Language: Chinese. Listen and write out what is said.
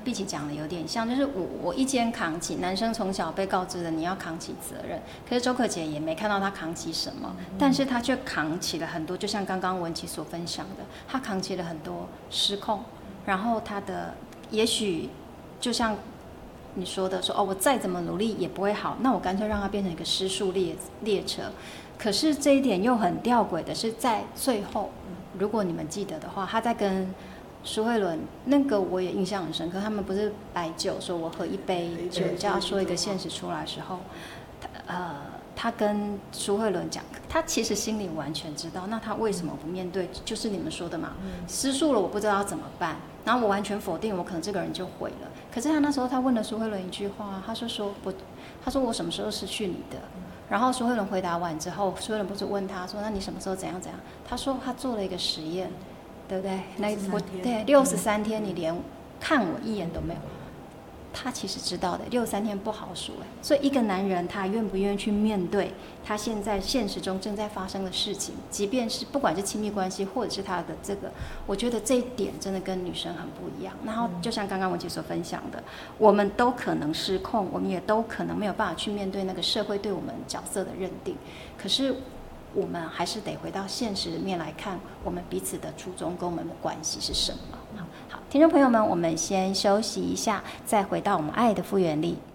碧琪讲的有点像，就是我一肩扛起，男生从小被告知的你要扛起责任，可是周可杰也没看到他扛起什么，但是他却扛起了很多，就像刚刚文琪所分享的，他扛起了很多失控，然后他的也许就像你说的说我再怎么努力也不会好，那我干脆让它变成一个失速列车。可是这一点又很吊诡的是，在最后，如果你们记得的话，他在跟苏慧伦那个我也印象很深刻，他们不是摆酒说我喝一杯酒，叫他说一个现实出来的时候，他跟苏慧伦讲，他其实心里完全知道，那他为什么不面对？就是你们说的嘛，失速了我不知道要怎么办，然后我完全否定，我可能这个人就毁了。可是他那时候他问了苏慧伦一句话，他说我什么时候失去你的？然后苏慧伦回答完之后，苏慧伦不是问他说，那你什么时候怎样怎样？他说他做了一个实验，对不对？对63天你连看我一眼都没有。他其实知道的，63天不好数哎，所以一个男人他愿不愿意去面对他现在现实中正在发生的事情，即便是不管是亲密关系或者是他的这个，我觉得这一点真的跟女生很不一样。然后就像刚刚文姐所分享的，我们都可能失控，我们也都可能没有办法去面对那个社会对我们角色的认定，可是我们还是得回到现实面来看，我们彼此的初衷跟我们的关系是什么。好，听众朋友们，我们先休息一下，再回到我们爱的复原力。